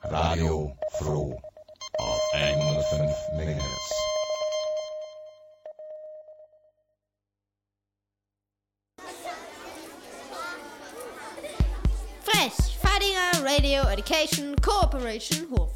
Radio Froh auf 105 MHz. Frech, Fadinger Radio Education Cooperation Hof.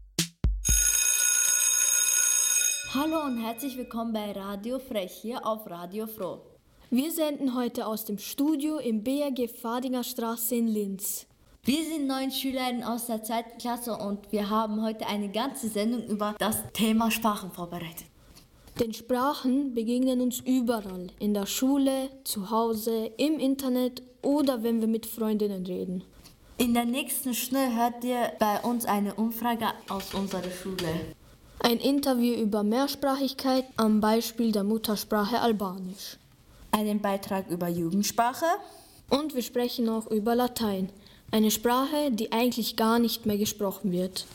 Hallo und herzlich willkommen bei Radio Frech hier auf Radio Froh. Wir senden heute aus dem Studio im BRG Fadinger Straße in Linz. Wir sind 9 Schülerinnen aus der 2. Klasse und wir haben heute eine ganze Sendung über das Thema Sprachen vorbereitet. Denn Sprachen begegnen uns überall, in der Schule, zu Hause, im Internet oder wenn wir mit Freundinnen reden. In der nächsten Stunde hört ihr bei uns eine Umfrage aus unserer Schule. Ein Interview über Mehrsprachigkeit am Beispiel der Muttersprache Albanisch. Einen Beitrag über Jugendsprache. Und wir sprechen auch über Latein, eine Sprache, die eigentlich gar nicht mehr gesprochen wird.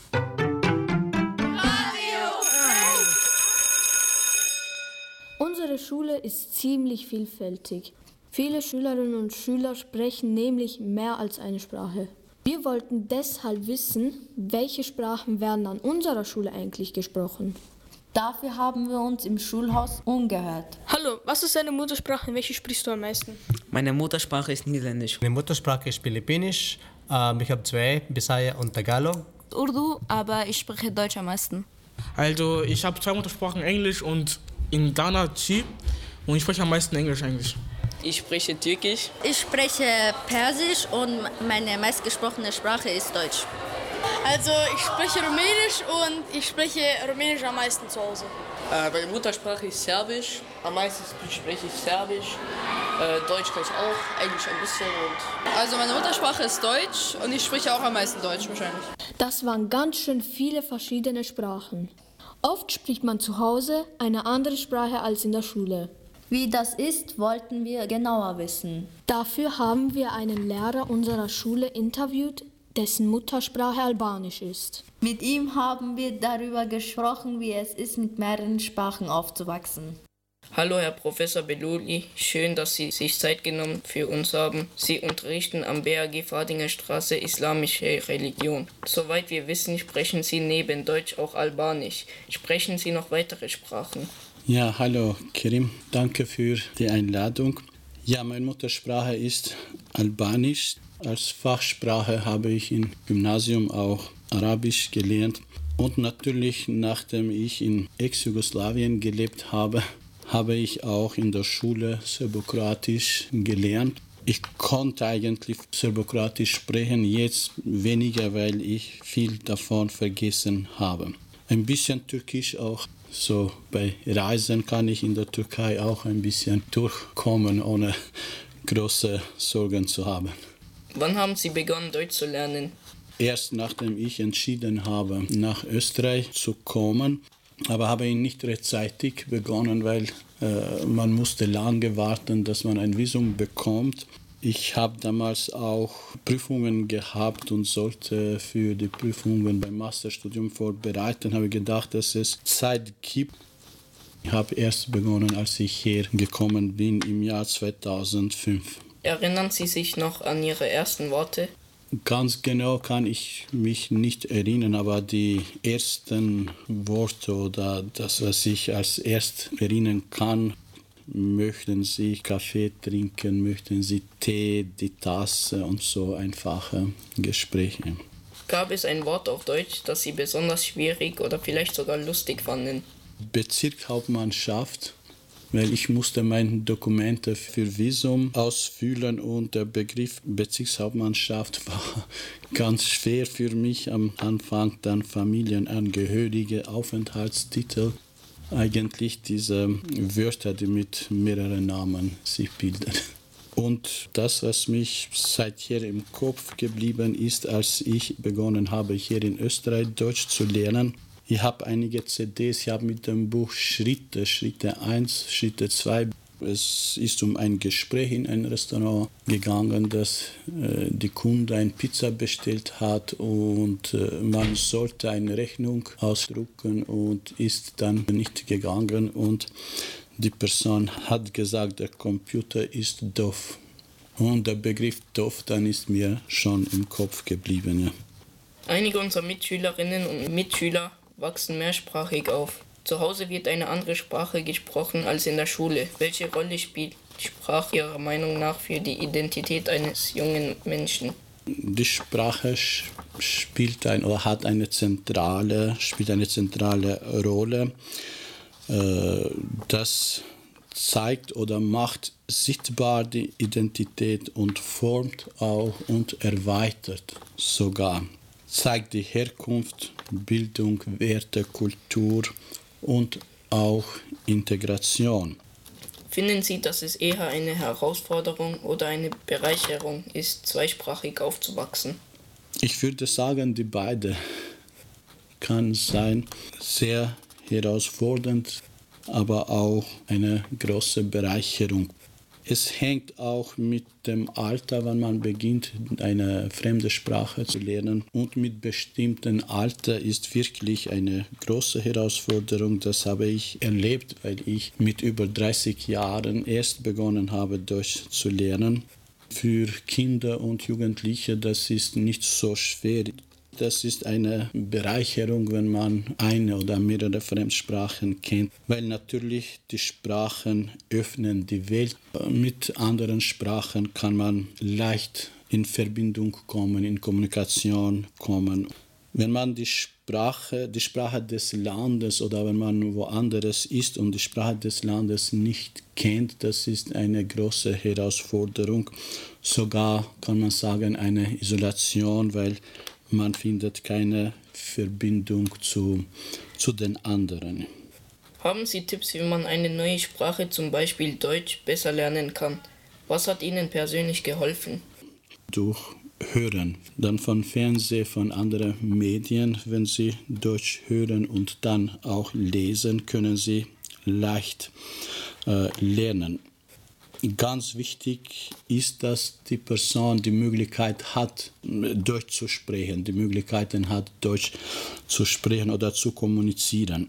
Unsere Schule ist ziemlich vielfältig. Viele Schülerinnen und Schüler sprechen nämlich mehr als eine Sprache. Wir wollten deshalb wissen, welche Sprachen werden an unserer Schule eigentlich gesprochen. Dafür haben wir uns im Schulhaus umgehört. Hallo, was ist deine Muttersprache? Welche sprichst du am meisten? Meine Muttersprache ist Niederländisch. Meine Muttersprache ist Philippinisch. Ich habe 2, Bisaya und Tagalog. Urdu, aber ich spreche Deutsch am meisten. Also ich habe 2 Muttersprachen, Englisch und Indana Chi, und ich spreche am meisten Englisch eigentlich. Ich spreche Türkisch. Ich spreche Persisch und meine meistgesprochene Sprache ist Deutsch. Also ich spreche Rumänisch und ich spreche Rumänisch am meisten zu Hause. Meine Muttersprache ist Serbisch. Am meisten spreche ich Serbisch. Deutsch kann ich auch, Englisch ein bisschen. Also meine Muttersprache ist Deutsch und ich spreche auch am meisten Deutsch wahrscheinlich. Das waren ganz schön viele verschiedene Sprachen. Oft spricht man zu Hause eine andere Sprache als in der Schule. Wie das ist, wollten wir genauer wissen. Dafür haben wir einen Lehrer unserer Schule interviewt, dessen Muttersprache Albanisch ist. Mit ihm haben wir darüber gesprochen, wie es ist, mit mehreren Sprachen aufzuwachsen. Hallo Herr Professor Beluli, schön, dass Sie sich Zeit genommen für uns haben. Sie unterrichten am BRG Fadinger Straße Islamische Religion. Soweit wir wissen, sprechen Sie neben Deutsch auch Albanisch. Sprechen Sie noch weitere Sprachen? Ja, hallo Kerim, danke für die Einladung. Ja, meine Muttersprache ist Albanisch. Als Fachsprache habe ich im Gymnasium auch Arabisch gelernt. Und natürlich, nachdem ich in Ex-Jugoslawien gelebt habe, habe ich auch in der Schule Serbokroatisch gelernt. Ich konnte eigentlich Serbokroatisch sprechen, jetzt weniger, weil ich viel davon vergessen habe. Ein bisschen Türkisch auch. So bei Reisen kann ich in der Türkei auch ein bisschen durchkommen, ohne große Sorgen zu haben. Wann haben Sie begonnen, Deutsch zu lernen? Erst nachdem ich entschieden habe, nach Österreich zu kommen, aber habe ich nicht rechtzeitig begonnen, weil man musste lange warten, dass man ein Visum bekommt. Ich habe damals auch Prüfungen gehabt und sollte für die Prüfungen beim Masterstudium vorbereiten. Habe gedacht, dass es Zeit gibt. Ich habe erst begonnen, als ich hier gekommen bin, im Jahr 2005. Erinnern Sie sich noch an Ihre ersten Worte? Ganz genau kann ich mich nicht erinnern, aber die ersten Worte oder das, was ich als erst erinnern kann: möchten Sie Kaffee trinken, möchten Sie Tee, die Tasse und so einfache Gespräche. Gab es ein Wort auf Deutsch, das Sie besonders schwierig oder vielleicht sogar lustig fanden? Bezirkshauptmannschaft, weil ich musste meine Dokumente für Visum ausfüllen und der Begriff Bezirkshauptmannschaft war ganz schwer für mich am Anfang. Dann Familienangehörige, Aufenthaltstitel, eigentlich diese Wörter, die mit mehreren Namen sich bilden. Und das, was mich seither im Kopf geblieben ist, als ich begonnen habe, hier in Österreich Deutsch zu lernen. Ich habe einige CDs, ich habe mit dem Buch Schritte 1, Schritte 2. Es ist um ein Gespräch in ein Restaurant gegangen, dass die Kunde eine Pizza bestellt hat und man sollte eine Rechnung ausdrucken und ist dann nicht gegangen und die Person hat gesagt, der Computer ist doof. Und der Begriff doof, dann ist mir schon im Kopf geblieben. Ja. Einige unserer Mitschülerinnen und Mitschüler wachsen mehrsprachig auf. Zu Hause wird eine andere Sprache gesprochen als in der Schule. Welche Rolle spielt Sprache Ihrer Meinung nach für die Identität eines jungen Menschen? Die Sprache spielt eine zentrale Rolle. Das zeigt oder macht sichtbar die Identität und formt auch und erweitert sogar. Zeigt die Herkunft, Bildung, Werte, Kultur und auch Integration. Finden Sie, dass es eher eine Herausforderung oder eine Bereicherung ist, zweisprachig aufzuwachsen? Ich würde sagen, die beide kann sein, sehr herausfordernd, aber auch eine große Bereicherung. Es hängt auch mit dem Alter, wann man beginnt, eine fremde Sprache zu lernen. Und mit bestimmtem Alter ist wirklich eine große Herausforderung. Das habe ich erlebt, weil ich mit über 30 Jahren erst begonnen habe, Deutsch zu lernen. Für Kinder und Jugendliche, das ist nicht so schwer. Das ist eine Bereicherung, wenn man eine oder mehrere Fremdsprachen kennt, weil natürlich die Sprachen öffnen die Welt. Mit anderen Sprachen kann man leicht in Verbindung kommen, in Kommunikation kommen. Wenn man die Sprache des Landes oder wenn man woanders ist und die Sprache des Landes nicht kennt, das ist eine große Herausforderung. Sogar kann man sagen eine Isolation, weil man findet keine Verbindung zu den anderen. Haben Sie Tipps, wie man eine neue Sprache, zum Beispiel Deutsch, besser lernen kann? Was hat Ihnen persönlich geholfen? Durch Hören, dann von Fernsehen, von anderen Medien. Wenn Sie Deutsch hören und dann auch lesen, können Sie leicht lernen. Ganz wichtig ist, dass die Person die Möglichkeit hat, Deutsch zu sprechen, die Möglichkeiten hat, Deutsch zu sprechen oder zu kommunizieren.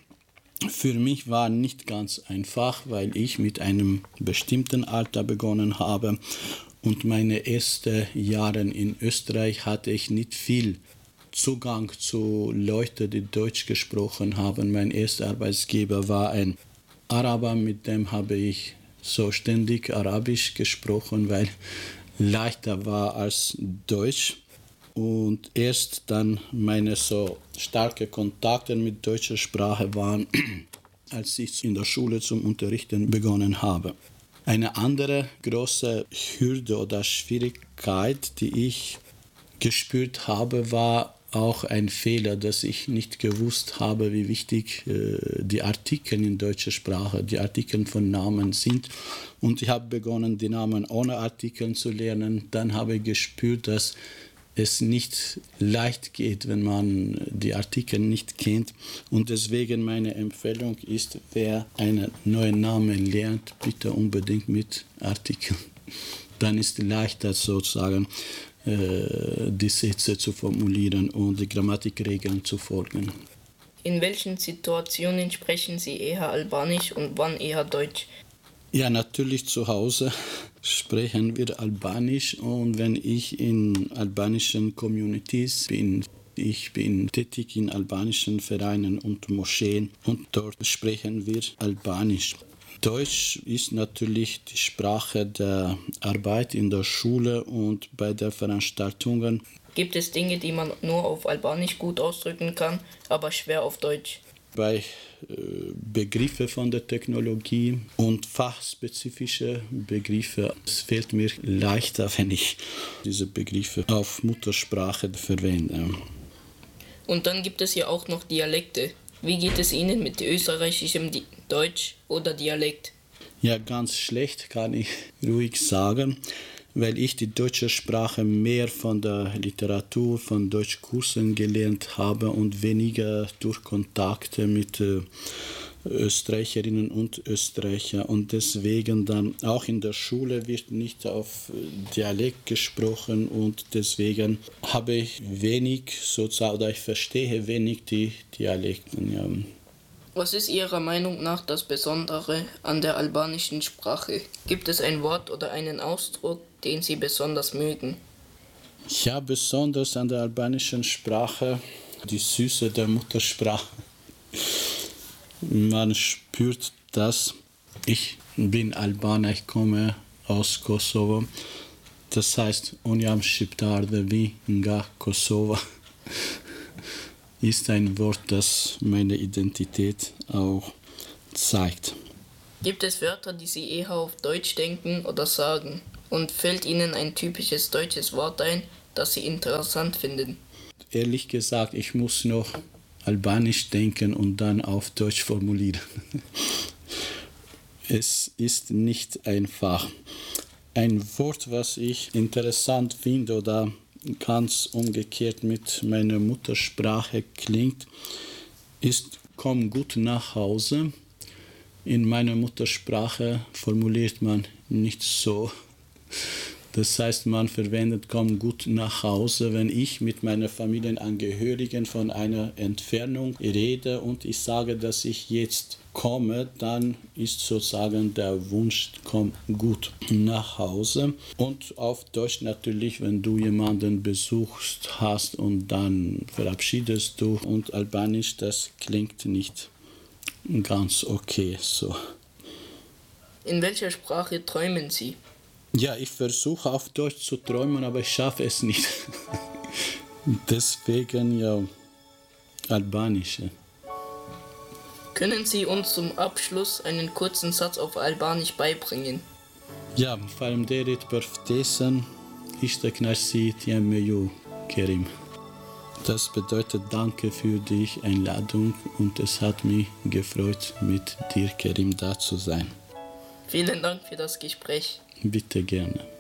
Für mich war nicht ganz einfach, weil ich mit einem bestimmten Alter begonnen habe und meine ersten Jahre in Österreich hatte ich nicht viel Zugang zu Leuten, die Deutsch gesprochen haben. Mein erster Arbeitsgeber war ein Araber, mit dem habe ich so ständig Arabisch gesprochen, weil leichter war als Deutsch. Und erst dann meine so starke Kontakte mit deutscher Sprache waren, als ich in der Schule zum Unterrichten begonnen habe. Eine andere große Hürde oder Schwierigkeit, die ich gespürt habe, war auch ein Fehler, dass ich nicht gewusst habe, wie wichtig die Artikel in deutscher Sprache, die Artikel von Namen sind. Und ich habe begonnen, die Namen ohne Artikel zu lernen. Dann habe ich gespürt, dass es nicht leicht geht, wenn man die Artikel nicht kennt. Und deswegen meine Empfehlung ist, wer einen neuen Namen lernt, bitte unbedingt mit Artikeln. Dann ist es leichter sozusagen, die Sätze zu formulieren und die Grammatikregeln zu folgen. In welchen Situationen sprechen Sie eher Albanisch und wann eher Deutsch? Ja, natürlich zu Hause sprechen wir Albanisch und wenn ich in albanischen Communities bin, ich bin tätig in albanischen Vereinen und Moscheen und dort sprechen wir Albanisch. Deutsch ist natürlich die Sprache der Arbeit in der Schule und bei den Veranstaltungen. Gibt es Dinge, die man nur auf Albanisch gut ausdrücken kann, aber schwer auf Deutsch? Bei Begriffe von der Technologie und fachspezifische Begriffe, es fällt mir leichter, wenn ich diese Begriffe auf Muttersprache verwende. Und dann gibt es ja auch noch Dialekte. Wie geht es Ihnen mit österreichischem Deutsch oder Dialekt? Ja, ganz schlecht kann ich ruhig sagen, weil ich die deutsche Sprache mehr von der Literatur, von Deutschkursen gelernt habe und weniger durch Kontakte mit Österreicherinnen und Österreichern. Und deswegen dann auch in der Schule wird nicht auf Dialekt gesprochen und deswegen habe ich wenig sozusagen, oder ich verstehe wenig die Dialekten. Ja. Was ist Ihrer Meinung nach das Besondere an der albanischen Sprache? Gibt es ein Wort oder einen Ausdruck, den Sie besonders mögen? Ja, besonders an der albanischen Sprache, die Süße der Muttersprache. Man spürt das. Ich bin Albaner, ich komme aus Kosovo. Das heißt, unë jam shqiptar dhe vi nga Kosova. Ist ein Wort, das meine Identität auch zeigt. Gibt es Wörter, die Sie eher auf Deutsch denken oder sagen? Und fällt Ihnen ein typisches deutsches Wort ein, das Sie interessant finden? Ehrlich gesagt, ich muss noch albanisch denken und dann auf Deutsch formulieren. Es ist nicht einfach. Ein Wort, was ich interessant finde oder ganz umgekehrt mit meiner Muttersprache klingt, ist komm gut nach Hause. In meiner Muttersprache formuliert man nicht so. Das heißt, man verwendet komm gut nach Hause, wenn ich mit meinen Familienangehörigen von einer Entfernung rede und ich sage, dass ich jetzt komme, dann ist sozusagen der Wunsch, komm gut nach Hause. Und auf Deutsch natürlich, wenn du jemanden besuchst hast und dann verabschiedest du. Und Albanisch, das klingt nicht ganz okay so. In welcher Sprache träumen Sie? Ja, ich versuche auf Deutsch zu träumen, aber ich schaffe es nicht. Deswegen ja Albanisch. Können Sie uns zum Abschluss einen kurzen Satz auf Albanisch beibringen? Ja, faleminderit për ftesën. Ishte kënaqësi të jem me ju, Kerim. Das bedeutet Danke für die Einladung und es hat mich gefreut, mit dir, Kerim, da zu sein. Vielen Dank für das Gespräch. Bitte gerne.